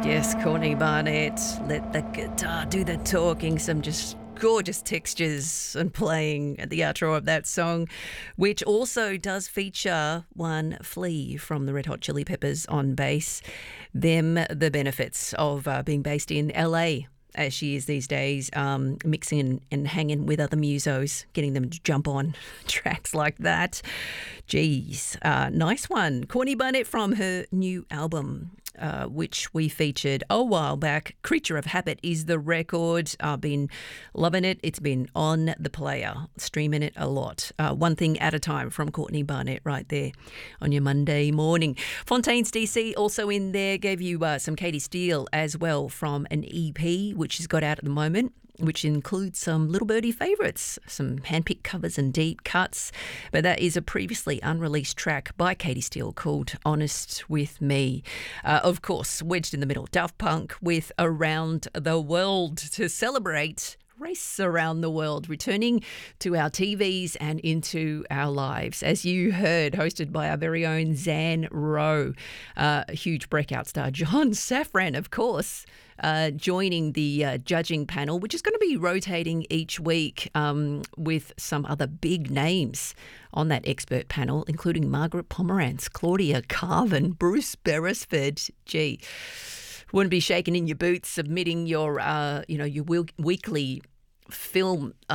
Yes, Courtney Barnett, let the guitar do the talking. Some just gorgeous textures and playing at the outro of that song, which also does feature one Flea from the Red Hot Chili Peppers on bass. Them, the benefits of being based in LA, as she is these days, mixing and hanging with other musos, getting them to jump on tracks like that. Geez, nice one. Courtney Barnett from her new album, which we featured a while back. Creature of Habit is the record. I've been loving it. It's been on the player, streaming it a lot. One thing at a time from Courtney Barnett right there on your Monday morning. Fontaines DC also in there, gave you some Katie Steele as well from an EP, which she's got out at the moment, which includes some Little Birdie favourites, some handpicked covers and deep cuts. But that is a previously unreleased track by Katie Steele called Honest With Me. Of course, wedged in the middle, Daft Punk with Around the World to celebrate Race Around the World, returning to our TVs and into our lives. As you heard, hosted by our very own Zan Rowe, a huge breakout star, John Safran, of course, joining the judging panel, which is going to be rotating each week with some other big names on that expert panel, including Margaret Pomerantz, Claudia Carvin, Bruce Beresford. Gee, wouldn't be shaking in your boots submitting your, your weekly film